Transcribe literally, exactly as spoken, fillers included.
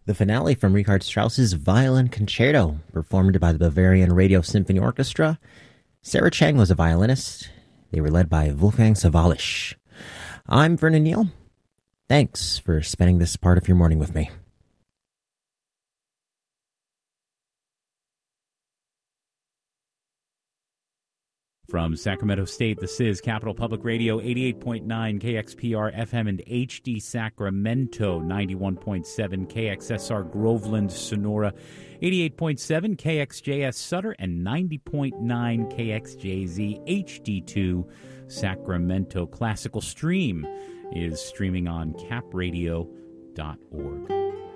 The finale from Richard Strauss's Violin Concerto, performed by the Bavarian Radio Symphony Orchestra. Sarah Chang was a violinist. They were led by Wolfgang Sawallisch. I'm Vernon Neal. Thanks for spending this part of your morning with me. From Sacramento State, this is Capital Public Radio, eighty-eight point nine K X P R F M and H D Sacramento, ninety-one point seven K X S R Groveland, Sonora, eighty-eight point seven K X J S Sutter, and ninety point nine K X J Z H D two Sacramento. Classical Stream is streaming on cap radio dot org.